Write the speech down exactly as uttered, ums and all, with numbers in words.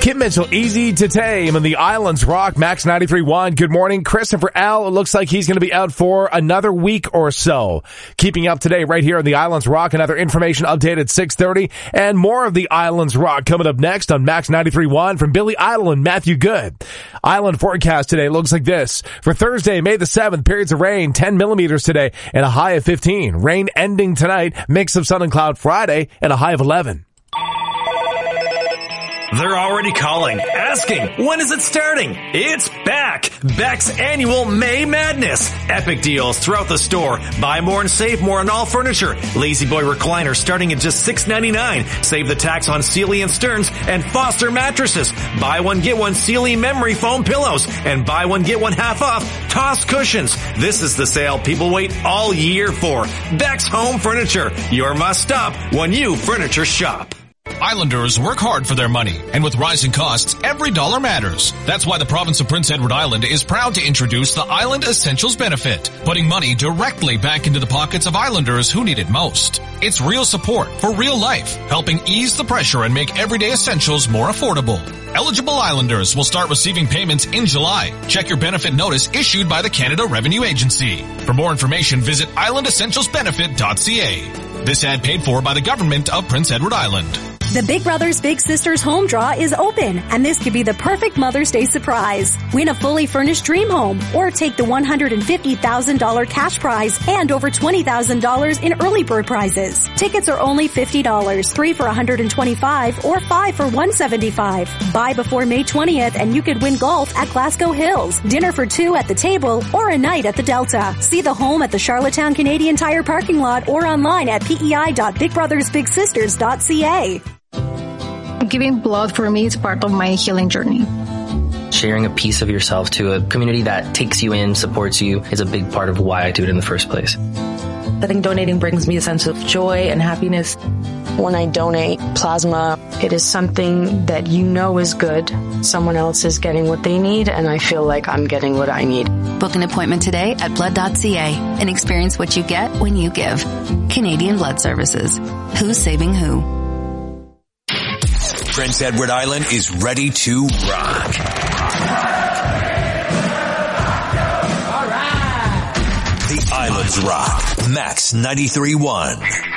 Kim Mitchell, Easy to Tame, and the Islands rock, Max ninety-three point one. Good morning. Christopher L. It looks like he's going to be out for another week or so. Keeping up today right here on the Islands rock. Another information update at six thirty. And more of the Islands rock coming up next on Max ninety-three point one from Billy Idol and Matthew Good. Island forecast today looks like this. For Thursday, May the seventh, periods of rain, ten millimeters today, and a high of fifteen. Rain ending tonight, mix of sun and cloud Friday, and a high of eleven. They're already calling, asking, when is it starting? It's back! Beck's annual May Madness. Epic deals throughout the store. Buy more and save more on all furniture. Lazy Boy recliner starting at just six ninety-nine. Save the tax on Sealy and Stearns and Foster mattresses. Buy one, get one Sealy memory foam pillows. And buy one, get one half off Toss cushions. This is the sale people wait all year for. Beck's Home Furniture. Your must stop when you furniture shop. Islanders work hard for their money, and with rising costs, every dollar matters. That's why the province of Prince Edward Island is proud to introduce the Island Essentials benefit, putting money directly back into the pockets of Islanders who need it most. It's real support for real life, helping ease the pressure and make everyday essentials more affordable. Eligible Islanders will start receiving payments in July. Check your benefit notice issued by the Canada Revenue Agency. For more information, visit island essentials benefit dot c a. This ad paid for by the government of Prince Edward Island. The Big Brothers Big Sisters home draw is open, and this could be the perfect Mother's Day surprise. Win a fully furnished dream home, or take the one hundred fifty thousand dollars cash prize and over twenty thousand dollars in early bird prizes. Tickets are only fifty dollars, three for one hundred twenty-five dollars, or five for one hundred seventy-five dollars. Buy before May twentieth, and you could win golf at Glasgow Hills, dinner for two at the table, or a night at the Delta. See the home at the Charlottetown Canadian Tire parking lot or online at p e i dot big brothers big sisters dot c a. Giving blood for me is part of my healing journey. Sharing a piece of yourself to a community that takes you in, supports you, is a big part of why I do it in the first place. I think donating brings me a sense of joy and happiness. When I donate plasma, it is something that you know is good. Someone else is getting what they need, and I feel like I'm getting what I need. Book an appointment today at blood dot c a and experience what you get when you give. Canadian Blood Services. Who's saving who? Prince Edward Island is ready to rock. The Islands rock. Max ninety-three point one.